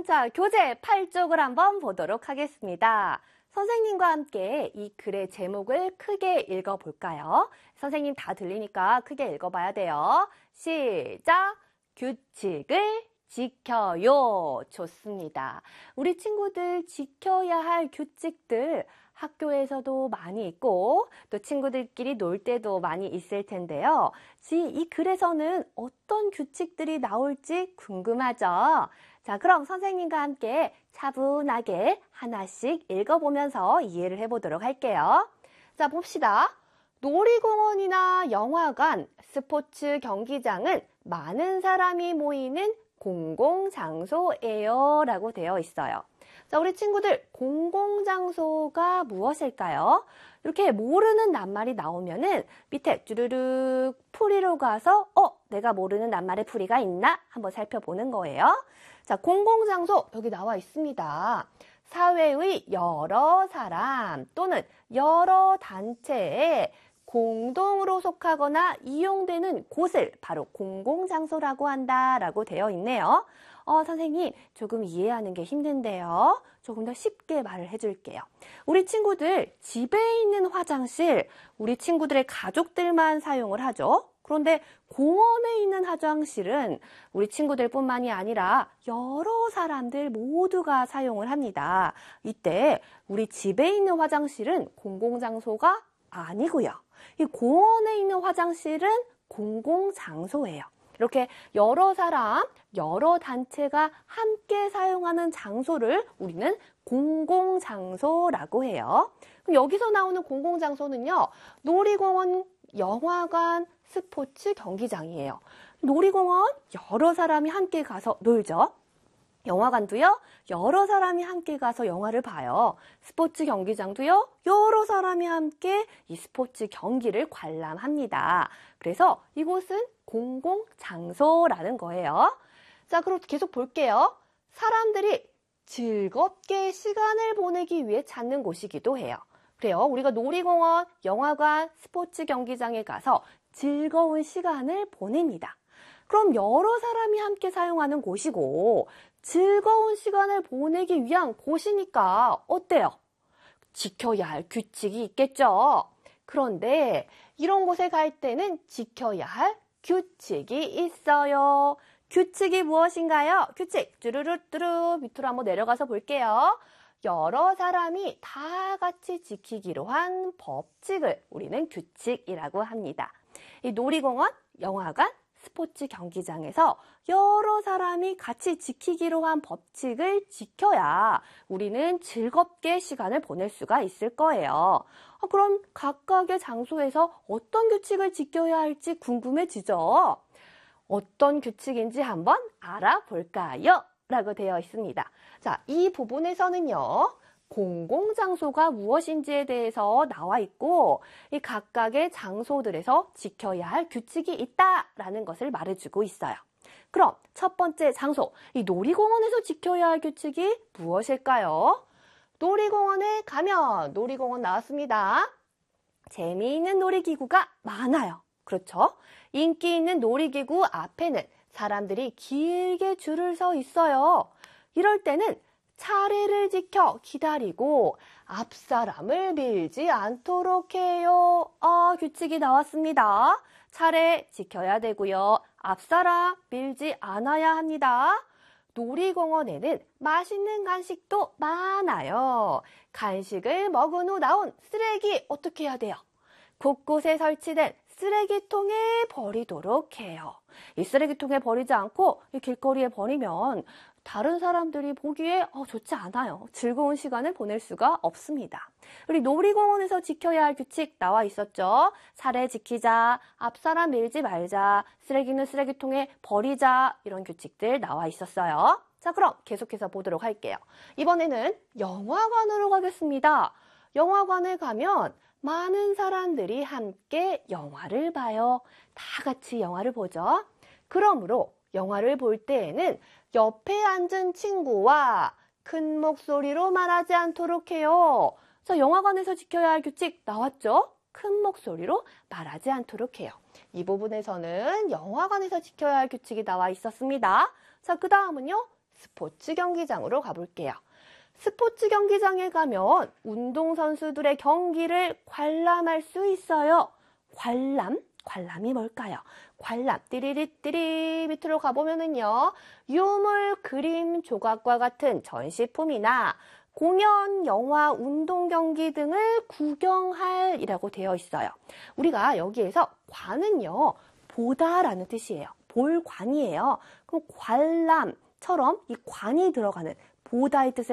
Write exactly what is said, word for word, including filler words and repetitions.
자, 교재 팔 쪽을 한번 보도록 하겠습니다. 선생님과 함께 이 글의 제목을 크게 읽어볼까요? 선생님 다 들리니까 크게 읽어봐야 돼요. 시작! 규칙을 지켜요. 좋습니다. 우리 친구들 지켜야 할 규칙들 학교에서도 많이 있고 또 친구들끼리 놀 때도 많이 있을 텐데요. 이 글에서는 어떤 규칙들이 나올지 궁금하죠? 자, 그럼 선생님과 함께 차분하게 하나씩 읽어보면서 이해를 해보도록 할게요. 자, 봅시다. 놀이공원이나 영화관, 스포츠 경기장은 많은 사람이 모이는 공공장소예요 라고 되어 있어요. 자, 우리 친구들 공공장소가 무엇일까요? 이렇게 모르는 낱말이 나오면은 밑에 쭈르륵 풀이로 가서 어? 내가 모르는 낱말의 풀이가 있나? 한번 살펴보는 거예요. 자, 공공장소 여기 나와 있습니다. 사회의 여러 사람 또는 여러 단체에 공동으로 속하거나 이용되는 곳을 바로 공공장소라고 한다라고 되어 있네요. 어, 선생님 조금 이해하는 게 힘든데요. 조금 더 쉽게 말을 해줄게요. 우리 친구들 집에 있는 화장실, 우리 친구들의 가족들만 사용을 하죠. 그런데 공원에 있는 화장실은 우리 친구들뿐만이 아니라 여러 사람들 모두가 사용을 합니다. 이때 우리 집에 있는 화장실은 공공장소가 아니고요. 이 공원에 있는 화장실은 공공장소예요. 이렇게 여러 사람, 여러 단체가 함께 사용하는 장소를 우리는 공공장소라고 해요. 그럼 여기서 나오는 공공장소는요, 놀이공원, 영화관, 스포츠 경기장이에요. 놀이공원, 여러 사람이 함께 가서 놀죠. 영화관도요, 여러 사람이 함께 가서 영화를 봐요. 스포츠 경기장도요, 여러 사람이 함께 이 스포츠 경기를 관람합니다. 그래서 이곳은 공공장소라는 거예요. 자, 그럼 계속 볼게요. 사람들이 즐겁게 시간을 보내기 위해 찾는 곳이기도 해요. 그래요. 우리가 놀이공원, 영화관, 스포츠 경기장에 가서 즐거운 시간을 보냅니다. 그럼 여러 사람이 함께 사용하는 곳이고 즐거운 시간을 보내기 위한 곳이니까 어때요? 지켜야 할 규칙이 있겠죠. 그런데 이런 곳에 갈 때는 지켜야 할 규칙이 있어요. 규칙이 무엇인가요? 규칙 뚜루루뚜루 밑으로 한번 내려가서 볼게요. 여러 사람이 다 같이 지키기로 한 법칙을 우리는 규칙이라고 합니다. 이 놀이공원, 영화관, 스포츠 경기장에서 여러 사람이 같이 지키기로 한 법칙을 지켜야 우리는 즐겁게 시간을 보낼 수가 있을 거예요. 어, 그럼 각각의 장소에서 어떤 규칙을 지켜야 할지 궁금해지죠? 어떤 규칙인지 한번 알아볼까요? 라고 되어 있습니다. 자, 이 부분에서는요. 공공장소가 무엇인지에 대해서 나와 있고 이 각각의 장소들에서 지켜야 할 규칙이 있다라는 것을 말해주고 있어요. 그럼 첫 번째 장소, 이 놀이공원에서 지켜야 할 규칙이 무엇일까요? 놀이공원에 가면 놀이공원 나왔습니다. 재미있는 놀이기구가 많아요. 그렇죠? 인기 있는 놀이기구 앞에는 사람들이 길게 줄을 서 있어요. 이럴 때는 차례를 지켜 기다리고 앞 사람을 밀지 않도록 해요. 아, 규칙이 나왔습니다. 차례 지켜야 되고요. 앞 사람 밀지 않아야 합니다. 놀이공원에는 맛있는 간식도 많아요. 간식을 먹은 후 나온 쓰레기 어떻게 해야 돼요? 곳곳에 설치된 쓰레기통에 버리도록 해요. 이 쓰레기통에 버리지 않고 이 길거리에 버리면 다른 사람들이 보기에 어, 좋지 않아요. 즐거운 시간을 보낼 수가 없습니다. 우리 놀이공원에서 지켜야 할 규칙 나와 있었죠. 차례 지키자, 앞사람 밀지 말자, 쓰레기는 쓰레기통에 버리자 이런 규칙들 나와 있었어요. 자, 그럼 계속해서 보도록 할게요. 이번에는 영화관으로 가겠습니다. 영화관에 가면 많은 사람들이 함께 영화를 봐요. 다 같이 영화를 보죠. 그러므로 영화를 볼 때에는 옆에 앉은 친구와 큰 목소리로 말하지 않도록 해요. 자, 영화관에서 지켜야 할 규칙 나왔죠? 큰 목소리로 말하지 않도록 해요. 이 부분에서는 영화관에서 지켜야 할 규칙이 나와 있었습니다. 자, 그 다음은요. 스포츠 경기장으로 가볼게요. 스포츠 경기장에 가면 운동선수들의 경기를 관람할 수 있어요. 관람? 관람이 뭘까요? 관람, 띠리리띠리 밑으로 가보면은요, 유물, 그림, 조각과 같은 전시품이나 공연, 영화, 운동 경기 등을 구경할 이라고 되어 있어요. 우리가 여기에서 관은요, 보다라는 뜻이에요. 볼 관이에요. 그럼 관람처럼 이 관이 들어가는 보다의 뜻을